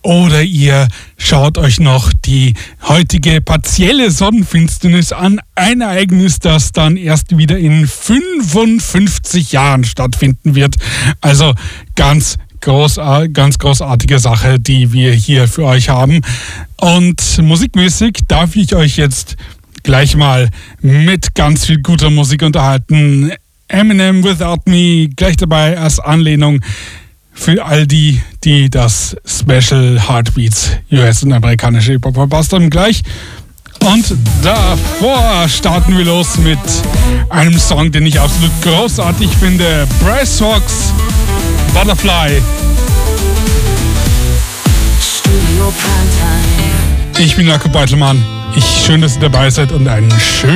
oder ihr schaut euch noch die heutige partielle Sonnenfinsternis an. Ein Ereignis, das dann erst wieder in 55 Jahren stattfinden wird. Also ganz großartige Sache, die wir hier für euch haben. Und musikmäßig darf ich euch jetzt gleich mal mit ganz viel guter Musik unterhalten. Eminem Without Me gleich dabei als Anlehnung für all die das Special Heartbeats US und amerikanische Hip-Hop verpasst haben gleich. Und davor starten wir los mit einem Song, den ich absolut großartig finde. Bryce Fox, Butterfly. Ich bin Jakob Beitelmann. Schön, dass ihr dabei seid und einen schönen